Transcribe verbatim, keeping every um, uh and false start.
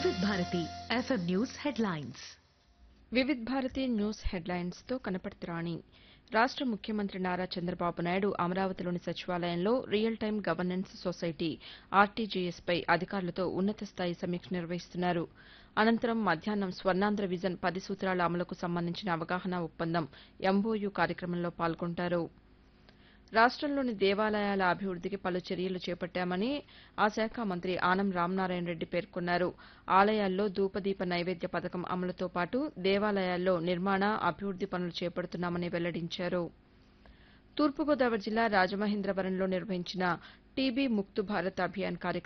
వివిధ Bharati FM news headlines. Vividh Bharati news headlines తో కనపడుతురాణి. రాష్ట ముఖ్యమంత్రి నారా చంద్రబాబు నాయుడు అమరావతిలోని సచివాలయంలో real time governance society RTGS పై అధికారులతో ఉన్నత స్థాయి సమీక్ష నిర్వహిస్తున్నారు. అనంతరం మధ్యాహ్నం స్వర్ణాంధ్ర విజన్ పది సూత్రాల అమలుకు సంబంధించిన అవగాహన ఒప్పందం ఎంఓయూ కార్యక్రమంలో పాల్గొంటారు. రాష్టంలోని దేవాలయాల అభివృద్దికి పలు చర్యలు చేపట్టామని ఆ శాఖ మంత్రి ఆనం రామనారాయణ రెడ్డి పేర్కొన్నారు. ఆలయాల్లో ధూపదీప నైవేద్య పథకం అమలుతో పాటు దేవాలయాల్లో నిర్మాణ, అభివృద్ది పనులు చేపడుతున్నామని వెల్లడించారు. తూర్పుగోదావరి జిల్లా రాజమహేంద్రవరంలో నిర్వహించిన టీబీ ముక్త్ భారత్ అభియాన్ కార్యక్రమం